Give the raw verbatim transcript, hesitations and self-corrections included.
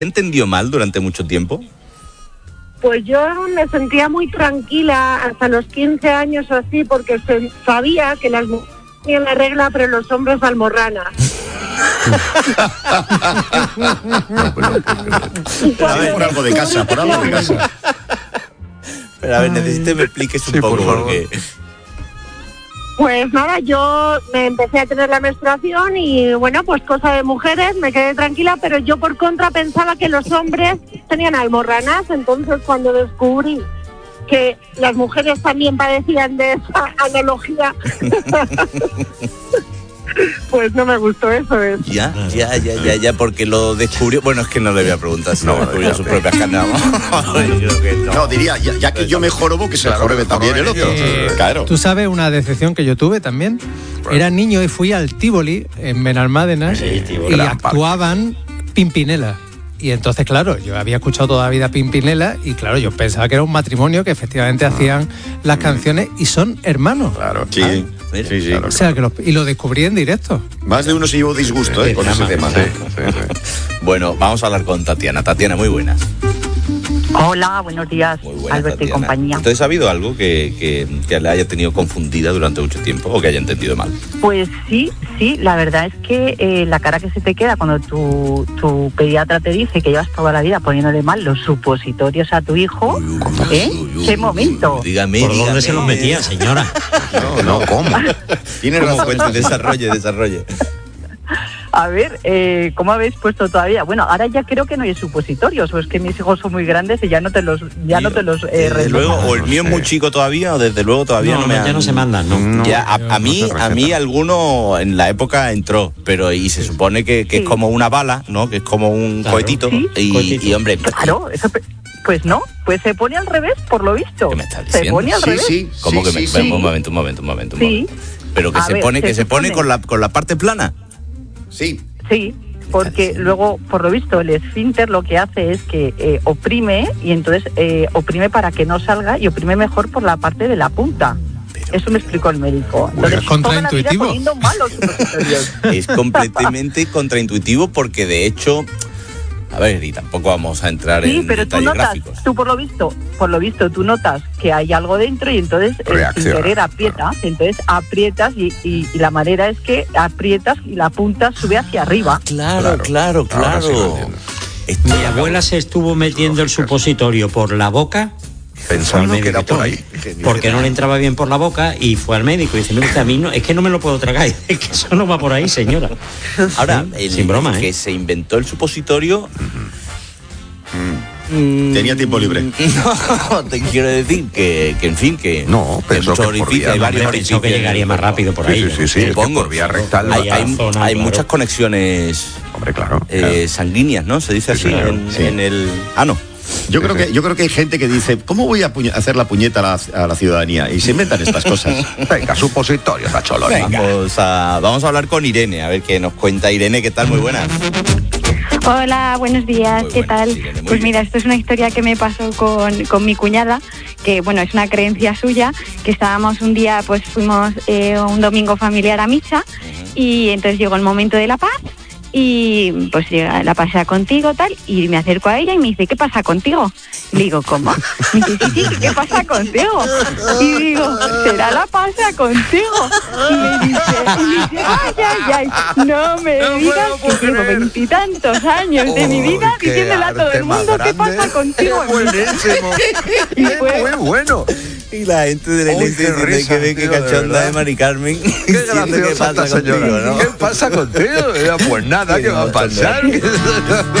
¿Entendió mal durante mucho tiempo? Pues yo me sentía muy tranquila hasta los quince años o así, porque se, sabía que las mujeres tenían la regla, pero los hombres almorranas. Pero a ver, por algo de casa, por algo de casa. Pero a ver, necesito que me expliques un Sí, poco, por favor. porque... Pues nada, yo me empecé a tener la menstruación y bueno, pues cosa de mujeres, me quedé tranquila, pero yo por contra pensaba que los hombres tenían almorranas, entonces cuando descubrí que las mujeres también padecían de esa analogía, pues no me gustó eso. Es. Ya, ya, ya, ya, ya, porque lo descubrió... Bueno, es que no le voy a preguntar si No, lo descubrió no, sus no. propias carnes. Yo creo que no. No, diría, ya, ya que yo me jorobo, que se Claro, jorobe que también el joroben otro. ellos. Eh, Claro. Tú sabes una decepción que yo tuve también. Era niño y fui al Tívoli en Benalmádena Sí, Tívoli, y gran actuaban Pimpinela. Y entonces, claro, yo había escuchado toda la vida Pimpinela y claro, yo pensaba que era un matrimonio que efectivamente hacían las canciones y son hermanos. Claro. Sí, Ah, mira. sí, sí. Claro. O sea, que lo- y lo descubrí en directo. Más de uno se llevó disgusto, ¿eh? Con ese tema. Sí, sí, sí. Bueno, vamos a hablar con Tatiana. Tatiana, muy buenas. Hola, buenos días, Muy buenas, Alberto y Tatiana. compañía. Entonces, ¿ha habido algo que, que, que le haya tenido confundida durante mucho tiempo o que haya entendido mal? Pues sí, sí, la verdad es que eh, la cara que se te queda cuando tu, tu pediatra te dice que llevas toda la vida poniéndole mal los supositorios a tu hijo, ¿eh? ¿Qué momento? Dígame, ¿Por dígame. dónde se los metía, señora? No, no, ¿cómo? Tienes ¿Cómo razón. cuenta? Desarrolle, desarrolle. A ver, eh, ¿cómo habéis puesto todavía? Bueno, ahora ya creo que no hay supositorios, o es que mis hijos son muy grandes y ya no te los, ya no te los eh, Desde retoman. luego, o el no mío es sé. muy chico todavía, o desde luego todavía no, No, me no, ya han- no se mandan, no. No, Ya, a, yo a mí, no se a mí receta. alguno en la época entró, pero y se supone que, que Sí. es como una bala, ¿no? Que es como un Claro. cohetito. Sí. Y, Cohetito. y, hombre, Claro, eso, pe- pues no, pues se pone al revés, por lo visto. ¿Qué me estás Se diciendo? pone al Sí, revés. sí. ¿cómo que me, sí, sí. un momento, un momento, un momento, un Sí. momento. Pero que A se ver, pone, se que se pone supone- con la con la parte plana. Sí. Sí, porque luego, por lo visto, el esfínter lo que hace es que eh, oprime y entonces eh, oprime para que no salga y oprime mejor por la parte de la punta. Eso me explicó el médico. Entonces, es contraintuitivo. toda la vida poniendo malos supositorios. Es completamente contraintuitivo porque de hecho, a ver, y tampoco vamos a entrar Sí, en pero tú detalles notas, gráficos. tú por lo visto, por lo visto, tú notas que hay algo dentro y entonces el Reacciona, esfínter aprieta, entonces aprietas y, y, y la manera es que aprietas y la punta sube hacia arriba. Claro, claro, Ahora sí lo claro. entiendo. Esto- Mi abuela se estuvo metiendo el supositorio por la boca. Pensando Fue al que era médico por y ahí. todo, porque no le entraba bien por la boca y fue al médico y dice, mire usted, a mí no, es que no me lo puedo tragar, es que eso no va por ahí, señora. Ahora, Sí, el sin broma, que ¿eh? se inventó el supositorio. Tenía tiempo libre. No, te quiero decir que, que en fin, que. No, que hay pensó muchos que por orificios, vía- hay varios Hombre, pensó que orificios llegaría en el más cuerpo. rápido por Sí, ahí. sí, ¿no? sí, sí, es que Supongo. por vía rectal. Hay, hay- zona, hay claro. muchas conexiones Hombre, claro. eh, sanguíneas, ¿no? Se dice así claro, en, sí. en el. Ah, no. Yo creo que yo creo que hay gente que dice, ¿cómo voy a puñe- hacer la puñeta a la, a la ciudadanía? Y se inventan estas cosas. Venga, supositorios, a cholón. Vamos a, vamos a hablar con Irene, a ver qué nos cuenta Irene, ¿qué tal? Muy buenas. Hola, buenos días, Muy ¿qué buenas, tal? Irene, muy Pues bien. mira, esto es una historia que me pasó con, con mi cuñada, que bueno, es una creencia suya, que estábamos un día, pues fuimos eh, un domingo familiar a misa y entonces llegó el momento de la paz y pues llega la pasea contigo tal y me acerco a ella y me dice, ¿qué pasa contigo? Le digo, ¿cómo? Me dice, sí, sí, ¿qué pasa contigo? Y digo, ¿será la pasea contigo? Y me dice, y me dice, ay, ay, ay, no me digas que llevo veintitantos años de mi vida Qué diciéndole a todo arte el más mundo qué grande. pasa contigo. Buenísimo. Y fue- Muy bueno. Y la gente de la Uy, iglesia qué dice risa, que ve que tío, de cachonda verdad. de Mari Carmen. Qué diciendo graciosa qué pasa esta señora. contigo, ¿no? ¿Qué pasa contigo? Ya, pues nada, ¿qué va a pasar?